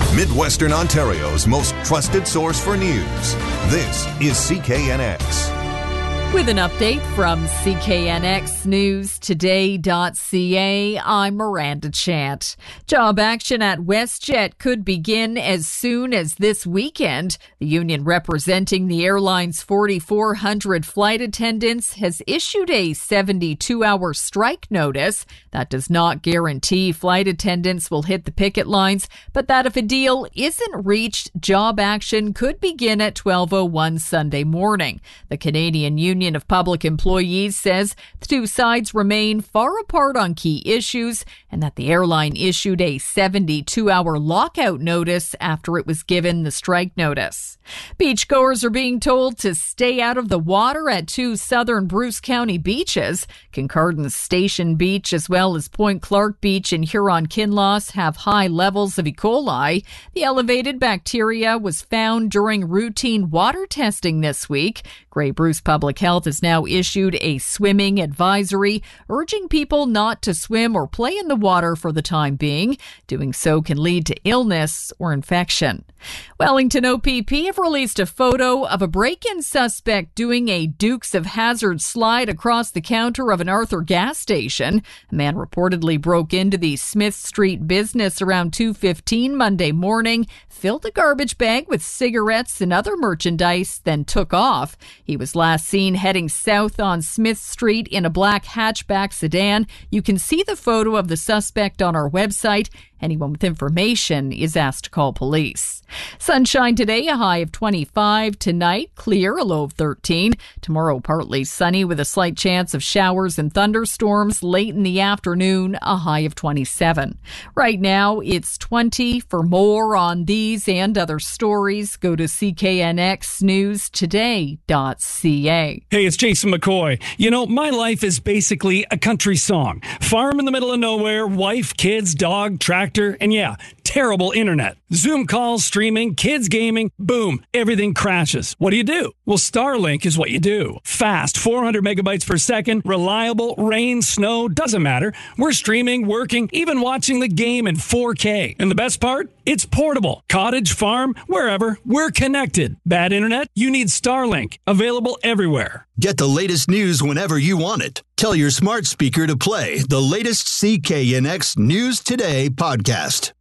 Midwestern Ontario's most trusted source for news. This is CKNX. With an update from CKNXNewsToday.ca, I'm Miranda Chant. Job action at WestJet could begin as soon as this weekend. The union representing the airline's 4,400 flight attendants has issued a 72-hour strike notice. That does not guarantee flight attendants will hit the picket lines, but that if a deal isn't reached, job action could begin at 12:01 Sunday morning. The Canadian Union of Public Employees says the two sides remain far apart on key issues and that the airline issued a 72-hour lockout notice after it was given the strike notice. Beachgoers are being told to stay out of the water at two southern Bruce County beaches. Kincardine Station Beach as well as Point Clark Beach in Huron-Kinloss have high levels of E. coli. The elevated bacteria was found during routine water testing this week. Grey Bruce Public Health has now issued a swimming advisory, urging people not to swim or play in the water for the time being. Doing so can lead to illness or infection. Wellington OPP have released a photo of a break-in suspect doing a Dukes of Hazzard slide across the counter of an Arthur gas station. A man reportedly broke into the Smith Street business around 2:15 Monday morning, filled a garbage bag with cigarettes and other merchandise, then took off. He was last seen heading south on Smith Street in a black hatchback sedan. You can see the photo of the suspect on our website. Anyone with information is asked to call police. Sunshine today, a high of 25. Tonight, clear, a low of 13. Tomorrow, partly sunny with a slight chance of showers and thunderstorms. Late in the afternoon, a high of 27. Right now, it's 20. For more on these and other stories, go to CKNXNewsToday.ca. Hey, it's Jason McCoy. You know, my life is basically a country song. Farm in the middle of nowhere, wife, kids, dog, tractor, and yeah, terrible internet. Zoom calls, streaming, kids gaming, boom, everything crashes. What do? Well, Starlink is what you do. Fast, 400 megabytes per second, reliable, rain, snow, doesn't matter. We're streaming, working, even watching the game in 4K. And the best part? It's portable. Cottage, farm, wherever, we're connected. Bad internet? You need Starlink. Available everywhere. Get the latest news whenever you want it. Tell your smart speaker to play the latest CKNX News Today podcast.